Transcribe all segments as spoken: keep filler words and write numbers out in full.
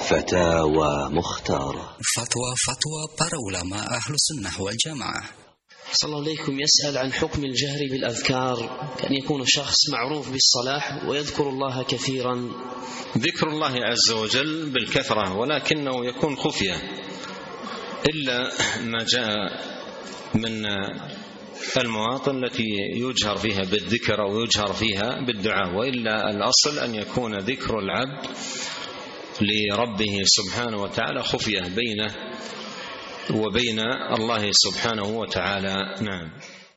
فتاوى مختارة. فتوى-فتوى para ulama Ahlus Sunnah wal Jamaah. صلى الله عليكم يسأل عن حكم الجهر بالأذكار كأن يكون شخص معروف بالصلاح ويذكر الله كثيرا. ذكر الله عز وجل بالكثرة ولكنه يكون خفية إلا ما جاء من المواطن التي يجهر فيها بالذكر أو يجهر فيها بالدعاء، وإلا الأصل أن يكون ذكر العبد لربه سبحانه وتعالى خفية بينه وبين الله سبحانه وتعالى. نعم.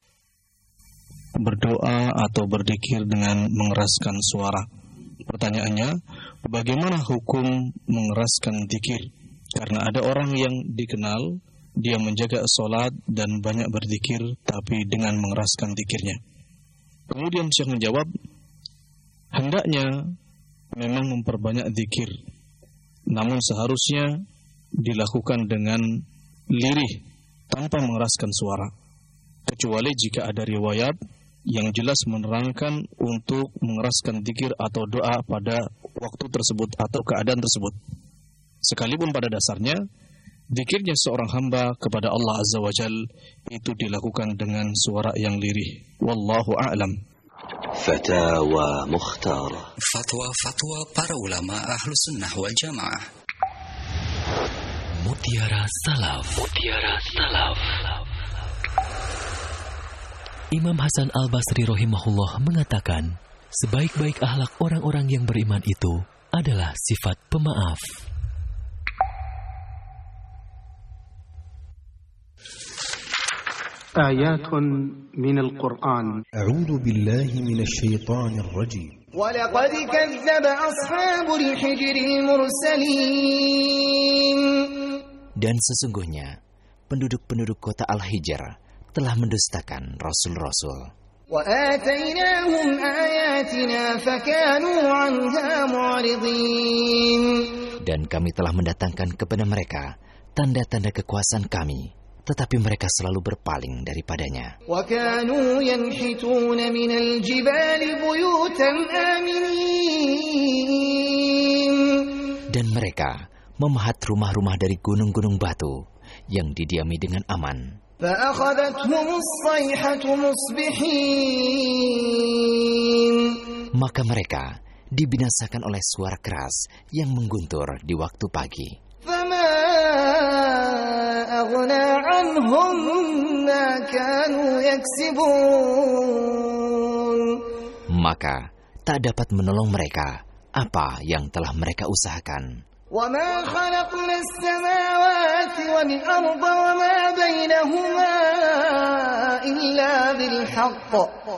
Berdoa atau berzikir dengan mengeraskan suara. Pertanyaannya, bagaimana hukum mengeraskan zikir? Karena ada orang yang dikenal dia menjaga sholat dan banyak berzikir tapi dengan mengeraskan zikirnya. Kemudian Syekh menjawab, hendaknya memang memperbanyak zikir, namun seharusnya dilakukan dengan lirih tanpa mengeraskan suara, kecuali jika ada riwayat yang jelas menerangkan untuk mengeraskan zikir atau doa pada waktu tersebut atau keadaan tersebut. Sekalipun pada dasarnya zikirnya seorang hamba kepada Allah Azza wa Jal itu dilakukan dengan suara yang lirih. Wallahu a'lam. Fatawa Mukhtara. Fatwa-fatwa para ulama Ahlus Sunnah wal Jamaah. Mutiara Salaf. Mutiara Salaf. Imam Hasan Al-Basri rahimahullah mengatakan, sebaik-baik akhlak orang-orang yang beriman itu adalah sifat pemaaf. آيات من القرآن. أعوذ بالله من الشيطان الرجيم. ولقد كذب أصحاب الحجر المرسلين. Dan sesungguhnya penduduk-penduduk kota Al-Hijr telah mendustakan rasul-rasul. وآتيناهم آياتنا فكانوا عنها معرضين. Dan kami telah mendatangkan kepada mereka tanda-tanda kekuasaan kami, tetapi mereka selalu berpaling daripadanya. وَكَانُوا يَنْحِتُونَ مِنَ الْجِبَالِ بُيُوتًا آمِنِينَ. Dan mereka memahat rumah-rumah dari gunung-gunung batu yang didiami dengan aman. فَأَخَذَتْهُمُ الصَّيْحَةُ مُصْبِحِينَ. Maka mereka dibinasakan oleh suara keras yang mengguntur di waktu pagi. فَمَا أَغْنَى عَنْهُمْ مَا كَانُوا يَكْسِبُونَ. Maka tak dapat menolong mereka apa yang telah mereka usahakan. وَمَا خَلَقْنَا السَّمَاوَاتِ وَالْأَرْضَ وَمَا بَيْنَهُمَا إِلَّا بِالْحَقِّ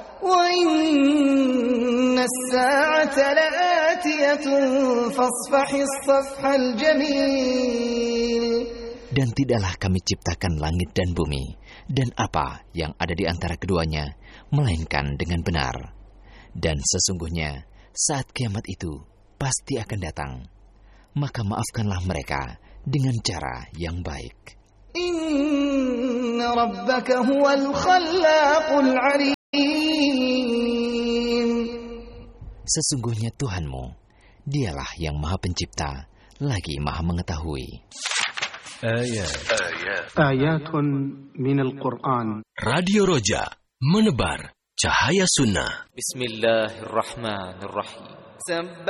وَإِنَّ السَّاعَةَ لَآتِيَةٌ فَاصْفَحِ الصَّفْحَ الْجَمِيلَ. Dan tidaklah kami ciptakan langit dan bumi dan apa yang ada di antara keduanya, melainkan dengan benar. Dan sesungguhnya saat kiamat itu pasti akan datang. Maka maafkanlah mereka dengan cara yang baik. Inna rabbaka huwal khallaqul alim. Sesungguhnya Tuhanmu, dialah yang maha pencipta, lagi maha mengetahui. Ayat. Ayatun minal Qur'an. Radio Roja, menebar cahaya sunnah. Bismillahirrahmanirrahim.